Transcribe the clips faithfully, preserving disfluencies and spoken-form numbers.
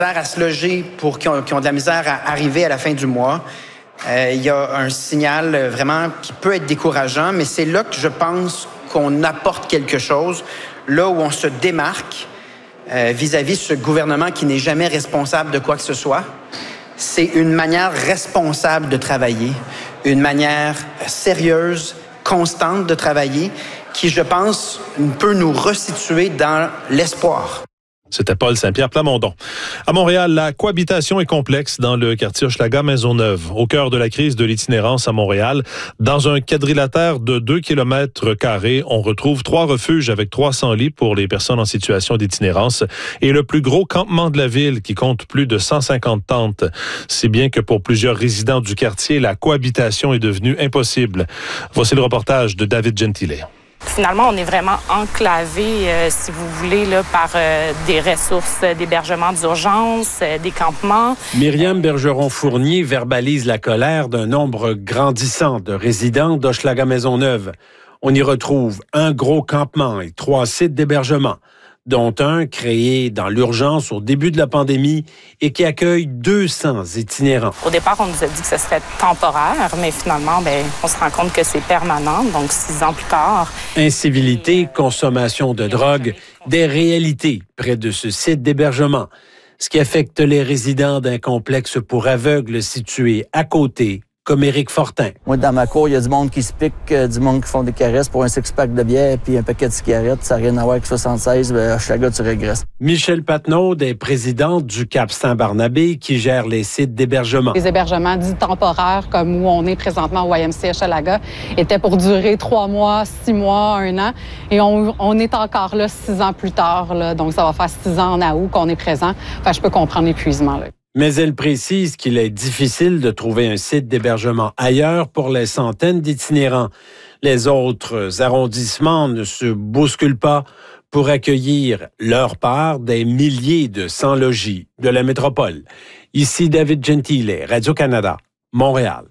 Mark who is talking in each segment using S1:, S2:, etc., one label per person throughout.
S1: à se loger pour qui ont, qui ont de la misère à arriver à la fin du mois. Euh, il y a un signal vraiment qui peut être décourageant, mais c'est là que je pense qu'on apporte quelque chose, là où on se démarque euh, vis-à-vis de ce gouvernement qui n'est jamais responsable de quoi que ce soit. C'est une manière responsable de travailler, une manière sérieuse, constante de travailler, qui, je pense, peut nous resituer dans l'espoir.
S2: C'était Paul Saint-Pierre Plamondon. À Montréal, la cohabitation est complexe dans le quartier Hochelaga-Maisonneuve. Au cœur de la crise de l'itinérance à Montréal, dans un quadrilatère de deux kilomètres carrés, on retrouve trois refuges avec trois cents lits pour les personnes en situation d'itinérance et le plus gros campement de la ville qui compte plus de cent cinquante tentes. Si bien que pour plusieurs résidents du quartier, la cohabitation est devenue impossible. Voici le reportage de David Gentile.
S3: Finalement, on est vraiment enclavé, euh, si vous voulez, là, par euh, des ressources d'hébergement d'urgence, euh, des campements.
S4: Myriam Bergeron-Fournier verbalise la colère d'un nombre grandissant de résidents d'Hochelaga-Maisonneuve. On y retrouve un gros campement et trois sites d'hébergement, dont un créé dans l'urgence au début de la pandémie et qui accueille deux cents itinérants.
S3: Au départ, on nous a dit que ce serait temporaire, mais finalement, ben, on se rend compte que c'est permanent, donc six ans plus tard.
S4: Incivilité, consommation de drogue, des réalités près de ce site d'hébergement, ce qui affecte les résidents d'un complexe pour aveugles situé à côté, comme Éric Fortin.
S5: Moi, dans ma cour, il y a du monde qui se pique, euh, du monde qui font des caresses pour un six-pack de bière puis un paquet de cigarettes. Ça n'a rien à voir avec soixante-seize. Ben, Hochelaga, tu régresses.
S4: Michel Patnaud est présidente du Cap Saint-Barnabé qui gère les sites d'hébergement.
S6: Les hébergements dits temporaires, comme où on est présentement au Y M C A Hochelaga, étaient pour durer trois mois, six mois, un an. Et on, on est encore là six ans plus tard. Là, donc, ça va faire six ans en août qu'on est présent. Enfin, je peux comprendre l'épuisement, là.
S4: Mais elle précise qu'il est difficile de trouver un site d'hébergement ailleurs pour les centaines d'itinérants. Les autres arrondissements ne se bousculent pas pour accueillir leur part des milliers de sans-logis de la métropole. Ici David Gentile, Radio-Canada, Montréal.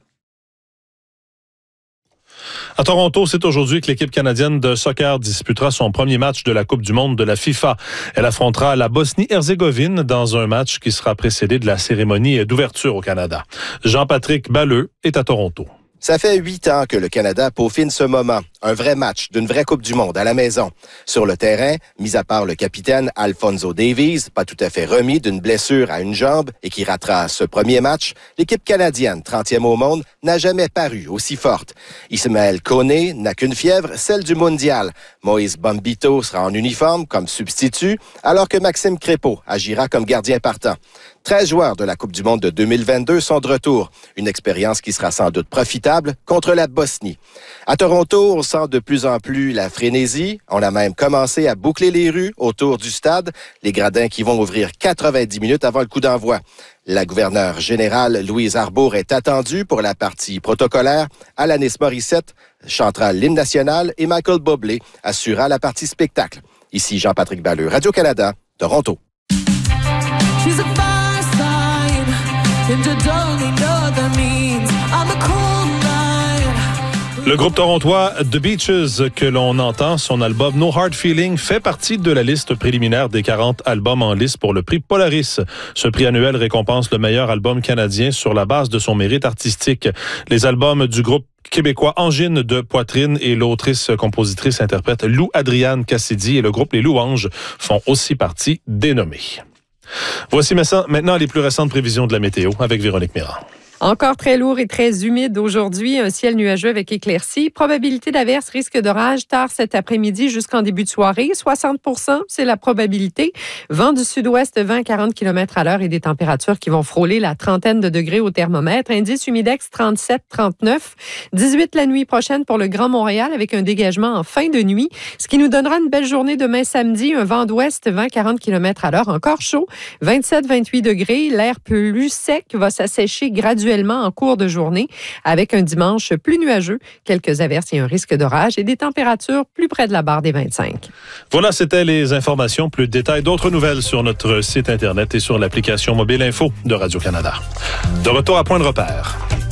S2: À Toronto, c'est aujourd'hui que l'équipe canadienne de soccer disputera son premier match de la Coupe du monde de la FIFA. Elle affrontera la Bosnie-Herzégovine dans un match qui sera précédé de la cérémonie d'ouverture au Canada. Jean-Patrick Balleux est à Toronto.
S7: Ça fait huit ans que le Canada peaufine ce moment. Un vrai match d'une vraie Coupe du monde à la maison. Sur le terrain, mis à part le capitaine Alphonso Davies, pas tout à fait remis d'une blessure à une jambe et qui ratera ce premier match, l'équipe canadienne, trentième au monde, n'a jamais paru aussi forte. Ismaël Koné n'a qu'une fièvre, celle du mondial. Moïse Bombito sera en uniforme comme substitut, alors que Maxime Crépeau agira comme gardien partant. treize joueurs de la Coupe du monde de deux mille vingt-deux sont de retour. Une expérience qui sera sans doute profitable contre la Bosnie. À Toronto, on sent de plus en plus la frénésie. On a même commencé à boucler les rues autour du stade. Les gradins qui vont ouvrir quatre-vingt-dix minutes avant le coup d'envoi. La gouverneure générale Louise Arbour est attendue pour la partie protocolaire. Alanis Morissette chantera l'hymne national et Michael Bublé assurera la partie spectacle. Ici Jean-Patrick Balleux, Radio-Canada, Toronto.
S2: Le groupe torontois The Beaches que l'on entend, son album No Hard Feeling fait partie de la liste préliminaire des quarante albums en liste pour le prix Polaris. Ce prix annuel récompense le meilleur album canadien sur la base de son mérite artistique. Les albums du groupe québécois Angine de Poitrine et l'autrice, compositrice, interprète Lou Adriane Cassidy et le groupe Les Louanges font aussi partie des nommés. Voici maintenant les plus récentes prévisions de la météo avec Véronique Mirand.
S8: Encore très lourd et très humide aujourd'hui. Un ciel nuageux avec éclaircies. Probabilité d'averse, risque d'orage tard cet après-midi jusqu'en début de soirée. soixante pour cent, c'est la probabilité. Vent du sud-ouest, vingt à quarante kilomètres à l'heure et des températures qui vont frôler la trentaine de degrés au thermomètre. Indice humidex trente-sept à trente-neuf. dix-huit la nuit prochaine pour le Grand Montréal avec un dégagement en fin de nuit. Ce qui nous donnera une belle journée demain samedi. Un vent d'ouest, vingt à quarante kilomètres à l'heure. Encore chaud. vingt-sept à vingt-huit degrés. L'air plus sec va s'assécher graduellement en cours de journée avec un dimanche plus nuageux, quelques averses et un risque d'orage et des températures plus près de la barre des vingt-cinq.
S2: Voilà, c'était les informations. Plus de détails, d'autres nouvelles sur notre site Internet et sur l'application Mobile Info de Radio-Canada. De retour à Point de repère.